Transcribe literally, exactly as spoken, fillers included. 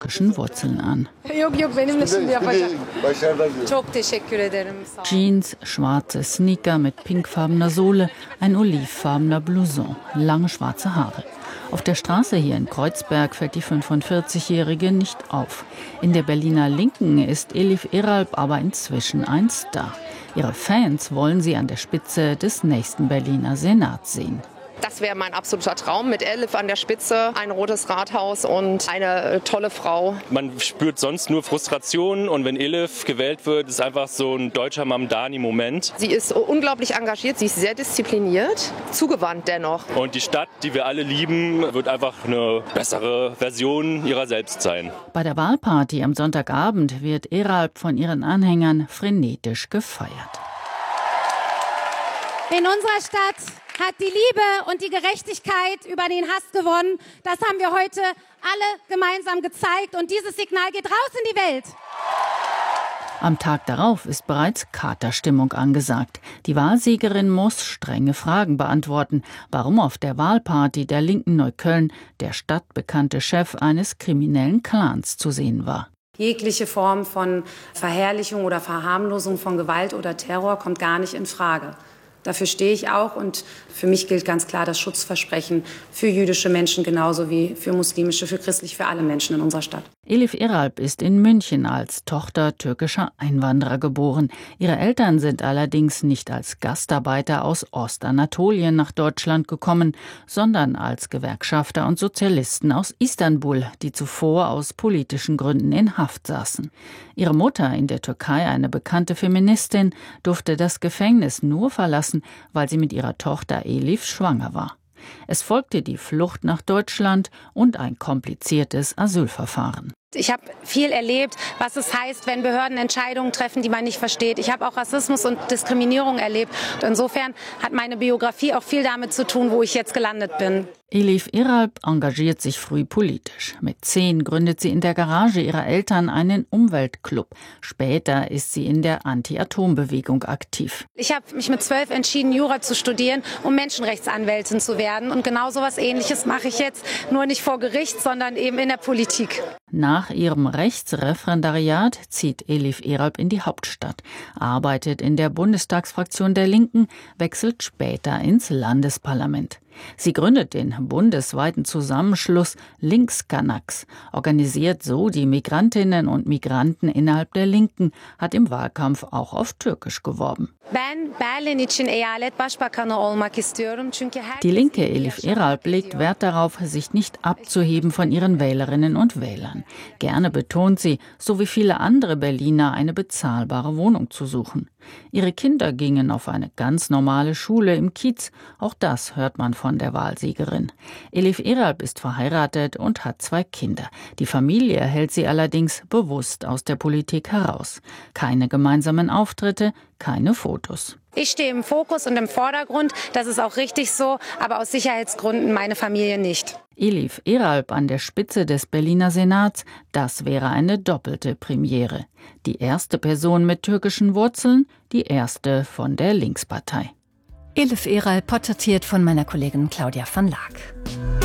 türkischen Wurzeln an. Jeans, schwarze Sneaker mit pinkfarbener Sohle, ein olivfarbener Blouson, lange schwarze Haare. Auf der Straße hier in Kreuzberg fällt die fünfundvierzigjährige nicht auf. In der Berliner Linken ist Elif Eralp aber inzwischen ein Star. Ihre Fans wollen sie an der Spitze des nächsten Berliner Senats sehen. Das wäre mein absoluter Traum, mit Elif an der Spitze, ein rotes Rathaus und eine tolle Frau. Man spürt sonst nur Frustration und wenn Elif gewählt wird, ist einfach so ein deutscher Mamdani-Moment. Sie ist unglaublich engagiert, sie ist sehr diszipliniert, zugewandt dennoch. Und die Stadt, die wir alle lieben, wird einfach eine bessere Version ihrer selbst sein. Bei der Wahlparty am Sonntagabend wird Eralp von ihren Anhängern frenetisch gefeiert. In unserer Stadt hat die Liebe und die Gerechtigkeit über den Hass gewonnen. Das haben wir heute alle gemeinsam gezeigt und dieses Signal geht raus in die Welt. Am Tag darauf ist bereits Katerstimmung angesagt. Die Wahlsiegerin muss strenge Fragen beantworten, warum auf der Wahlparty der Linken Neukölln der stadtbekannte Chef eines kriminellen Clans zu sehen war. Jegliche Form von Verherrlichung oder Verharmlosung von Gewalt oder Terror kommt gar nicht in Frage. Dafür stehe ich auch und für mich gilt ganz klar das Schutzversprechen für jüdische Menschen genauso wie für muslimische, für christlich, für alle Menschen in unserer Stadt. Elif Eralp ist in München als Tochter türkischer Einwanderer geboren. Ihre Eltern sind allerdings nicht als Gastarbeiter aus Ostanatolien nach Deutschland gekommen, sondern als Gewerkschafter und Sozialisten aus Istanbul, die zuvor aus politischen Gründen in Haft saßen. Ihre Mutter, in der Türkei eine bekannte Feministin, durfte das Gefängnis nur verlassen, weil sie mit ihrer Tochter Elif schwanger war. Es folgte die Flucht nach Deutschland und ein kompliziertes Asylverfahren. Ich habe viel erlebt, was es heißt, wenn Behörden Entscheidungen treffen, die man nicht versteht. Ich habe auch Rassismus und Diskriminierung erlebt. Und insofern hat meine Biografie auch viel damit zu tun, wo ich jetzt gelandet bin. Elif Eralp engagiert sich früh politisch. Mit zehn gründet sie in der Garage ihrer Eltern einen Umweltclub. Später ist sie in der Anti-Atom-Bewegung aktiv. Ich habe mich mit zwölf entschieden, Jura zu studieren, um Menschenrechtsanwältin zu werden. Und genau so etwas Ähnliches mache ich jetzt, nur nicht vor Gericht, sondern eben in der Politik. Nach ihrem Rechtsreferendariat zieht Elif Eralp in die Hauptstadt, arbeitet in der Bundestagsfraktion der Linken, wechselt später ins Landesparlament. Sie gründet den bundesweiten Zusammenschluss Linkskanaks, organisiert so die Migrantinnen und Migranten innerhalb der Linken, hat im Wahlkampf auch auf Türkisch geworben. Die linke Elif Eralp legt Wert darauf, sich nicht abzuheben von ihren Wählerinnen und Wählern. Gerne betont sie, so wie viele andere Berliner, eine bezahlbare Wohnung zu suchen. Ihre Kinder gingen auf eine ganz normale Schule im Kiez. Auch das hört man von der Wahlsiegerin. Elif Eralp ist verheiratet und hat zwei Kinder. Die Familie hält sie allerdings bewusst aus der Politik heraus. Keine gemeinsamen Auftritte, keine Fotos. Ich stehe im Fokus und im Vordergrund, das ist auch richtig so, aber aus Sicherheitsgründen meine Familie nicht. Elif Eralp an der Spitze des Berliner Senats, das wäre eine doppelte Premiere. Die erste Person mit türkischen Wurzeln, die erste von der Linkspartei. Elif Eralp, porträtiert von meiner Kollegin Claudia van Laak.